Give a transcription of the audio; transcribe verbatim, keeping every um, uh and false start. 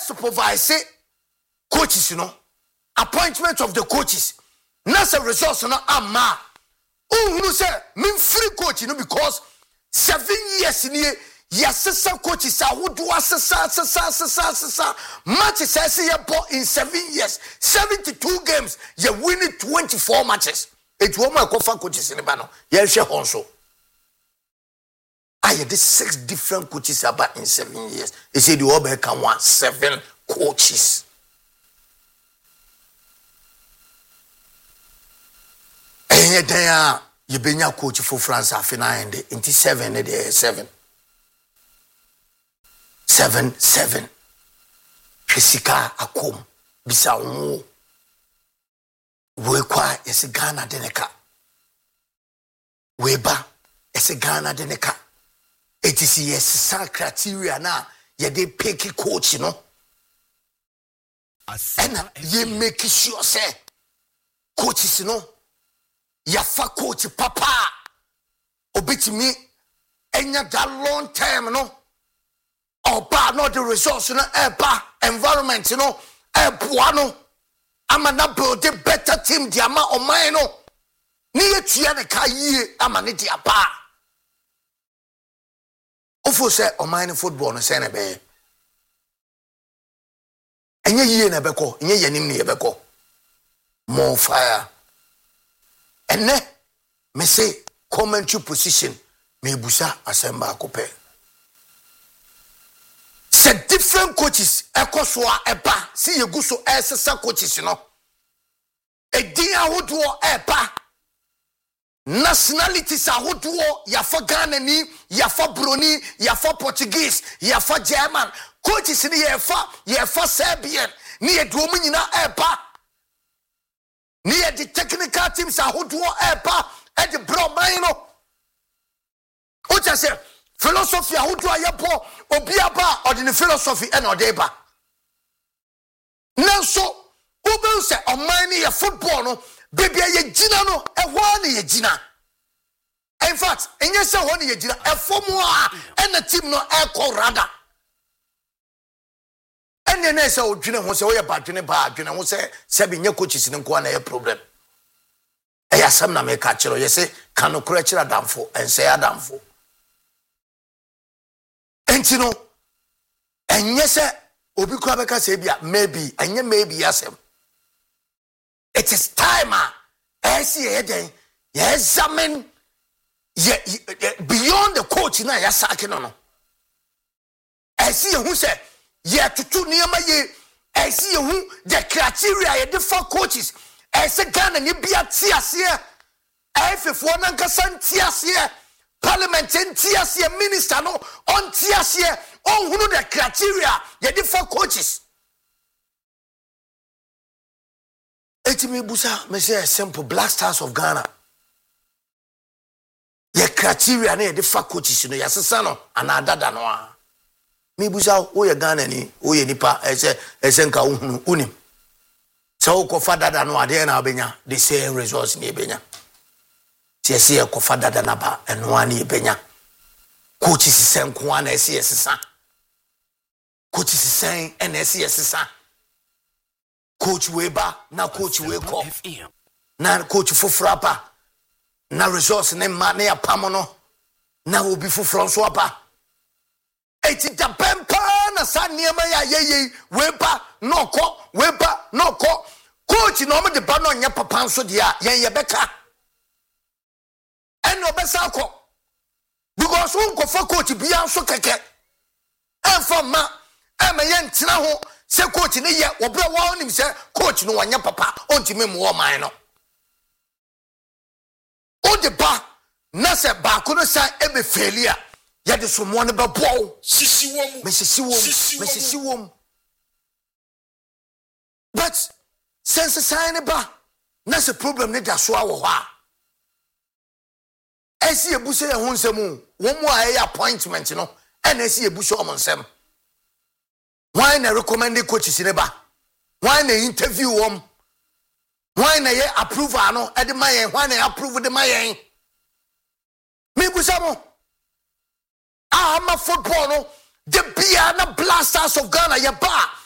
supervise coaches, you know, appointment of the coaches. That's a resource, no, ama. Oh, who say, me free coach, you know, because seven years in here, yes, some coaches are who do us, matches I see in seven years, seventy-two games, you winning twenty-four matches. It won't make coaches in the banner. Yes, she also. I had six different coaches about in seven years. He said the Ober can want seven coaches. And then you been your coach for France after nine into seven, seven. Seven, seven. Jessica Akum, Bisa Umu. Wekwa is a Ghana deneka. Weba is a Ghana deneka. It is yes, some criteria now. Ye de picky coach, you know. And ye make sure say coaches, you know. Yafa coach papa. Obiti me enya that long time, you know. Oba not the resource, you know, eba environment, you know, ebuano. Ama na build a better team, diama o maino. Niye tiane kaye ama ni diaba. Ofo say o maino football no say na be. Enye yiye na beko, enye yanim ne beko. More fire. Ene me say commentary position me busa asemba akope. Se different coaches ekoswa eba si yeguso esesa coaches no. Edin ahodo eba. Nationalities ahodo yafa Ghana ni, yafa Broni, yafa Portuguese, yafa German. Coaches ni yafa, yafa Serbian, ni eduomu nyina eba. Ni the technical teams ahodo eba e the bro maino. O just say philosophy ahodo ayebo obiaba or the philosophy and odeba. Now so oben say oman ni football no baby ye gina no e ho na ye gina. In fact, enye say ho na ye gina e fomu a and the team no e ko rada. Enye na say odwene ho say wo ye badwene ba adwene ho say say be nye coaches ni nko na ye problem. E ya sam na me ka kiro ye say kanu kura kira damfo en say adamfo. Entino enye say obi kwa beka say bia maybe enye maybe yasem. It is time ah e see ye den ye examine ye beyond the coach na ya sake no no. E see who say ye tutu niema ye e see who the criteria ye different coaches e say Ghana ni bia tiase e fefo na nkasa tiase parliament tiase minister no on tiase on hunu the criteria ye different coaches. Etimi busa me say simple Black Stars of Ghana ye criteria na ye different coaches no yasesa no anadada no a me busa o ye Ghana ni o ye nipa ese ese nka uhunu unim so ko fa dada no ade na obenya the same results ni ebenya tie se ko fa dada na ba eno ani ebenya coaches sen ko ana ese yesesa coaches sen ena ese yesesa coach Weber na coach Weko na coach Fofrapa na results ne ma ne apamo no na obi foforo so apa eti da pempa na sa niema ya yeye Weber no ko Weber no ko coach no me de ba no nya papa so dia yen ye beka eno besa ko because won ko fa coach bia so keke enfa ma ema yen tina ho se coach ne ye obra wa onim se coach no wanya papa ontime mu wo man no o de ba na se ba ko no sa ebe failure ya de so mo ne ba bo sisi wo mu me sisi wo mu me sisi wo mu but sense sign ba na se problem ne da so awo ha esi ebuse ye ho nsem wo mu a ye appointment no and esi ebuse o mo nsem. Why na recommend coaches in ba? Why na interview them? Why na ye approve ano? Ede mayen. Why na approve the mayen? Me busamo. Ah, ma football no. The Bia na Black Stars of Ghana ye ba.